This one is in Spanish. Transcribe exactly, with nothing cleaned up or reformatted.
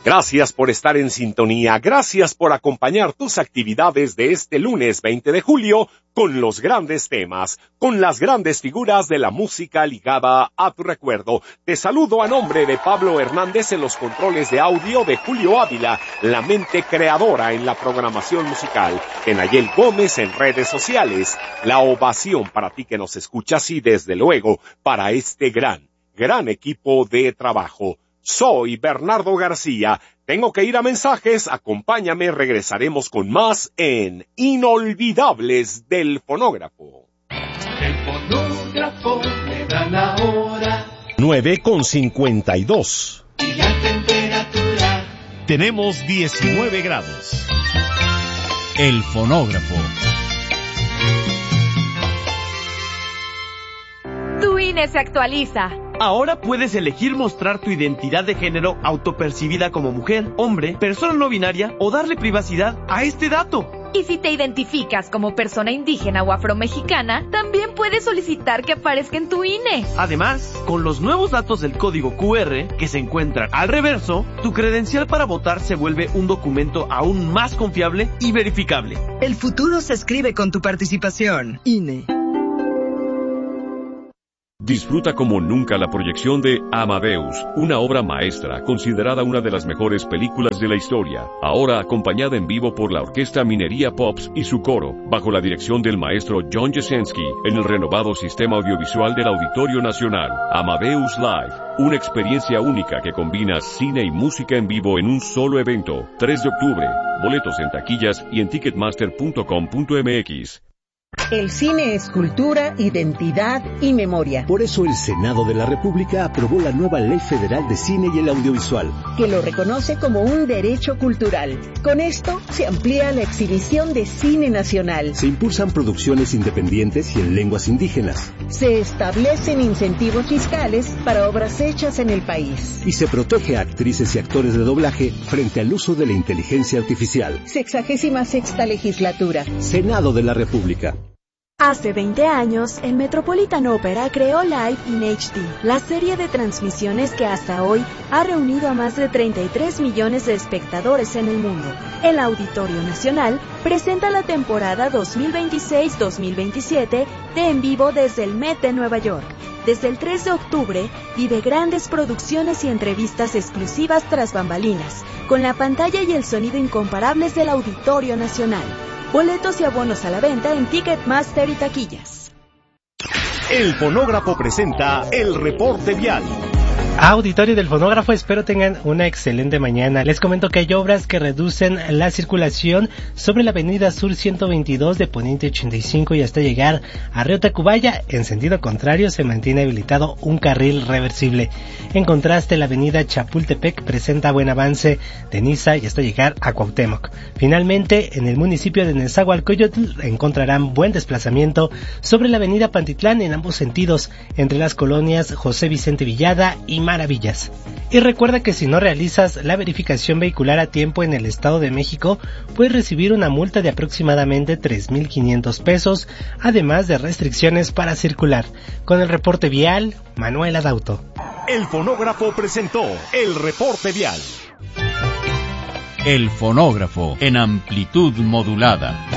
Gracias por estar en sintonía, gracias por acompañar tus actividades de este lunes veinte de julio con los grandes temas, con las grandes figuras de la música ligada a tu recuerdo. Te saludo a nombre de Pablo Hernández en los controles de audio, de Julio Ávila, la mente creadora en la programación musical, de Nayel Gómez en redes sociales. La ovación para ti que nos escuchas y desde luego para este gran, gran equipo de trabajo. Soy Bernardo García, tengo que ir a mensajes, acompáñame, regresaremos con más en Inolvidables del Fonógrafo. El fonógrafo le da la hora. nueve con cincuenta y dos. Y la temperatura. Tenemos diecinueve grados. El fonógrafo. Tu I N E se actualiza. Ahora puedes elegir mostrar tu identidad de género autopercibida como mujer, hombre, persona no binaria o darle privacidad a este dato. Y si te identificas como persona indígena o afromexicana, también puedes solicitar que aparezca en tu I N E. Además, con los nuevos datos del código Q R que se encuentran al reverso, tu credencial para votar se vuelve un documento aún más confiable y verificable. El futuro se escribe con tu participación. I N E. Disfruta como nunca la proyección de Amadeus, una obra maestra considerada una de las mejores películas de la historia, ahora acompañada en vivo por la Orquesta Minería Pops y su coro, bajo la dirección del maestro John Jasenski, en el renovado sistema audiovisual del Auditorio Nacional. Amadeus Live, una experiencia única que combina cine y música en vivo en un solo evento. tres de octubre, boletos en taquillas y en ticketmaster punto com punto m x. El cine es cultura, identidad y memoria. Por eso el Senado de la República aprobó la nueva Ley Federal de Cine y el Audiovisual, que lo reconoce como un derecho cultural. Con esto se amplía la exhibición de cine nacional. Se impulsan producciones independientes y en lenguas indígenas. Se establecen incentivos fiscales para obras hechas en el país. Y se protege a actrices y actores de doblaje frente al uso de la inteligencia artificial. Sexagésima sexta legislatura. Senado de la República. Hace veinte años, el Metropolitan Opera creó Live in H D, la serie de transmisiones que hasta hoy ha reunido a más de treinta y tres millones de espectadores en el mundo. El Auditorio Nacional presenta la temporada dos mil veintiséis dos mil veintisiete de En Vivo desde el Met de Nueva York. Desde el tres de octubre, vive grandes producciones y entrevistas exclusivas tras bambalinas, con la pantalla y el sonido incomparables del Auditorio Nacional. Boletos y abonos a la venta en Ticketmaster y taquillas. El Fonógrafo presenta el reporte vial. Auditorio del Fonógrafo, espero tengan una excelente mañana. Les comento que hay obras que reducen la circulación sobre la avenida Sur ciento veintidós de Poniente ochenta y cinco y hasta llegar a Río Tacubaya. En sentido contrario se mantiene habilitado un carril reversible. En contraste, la avenida Chapultepec presenta buen avance de Niza y hasta llegar a Cuauhtémoc. Finalmente, en el municipio de Nezahualcóyotl encontrarán buen desplazamiento sobre la avenida Pantitlán en ambos sentidos, entre las colonias José Vicente Villada y Maravillas. Y recuerda que si no realizas la verificación vehicular a tiempo en el Estado de México, puedes recibir una multa de aproximadamente tres mil quinientos pesos, además de restricciones para circular. Con el reporte vial, Manuel Adauto. El Fonógrafo presentó el reporte vial. El Fonógrafo en amplitud modulada.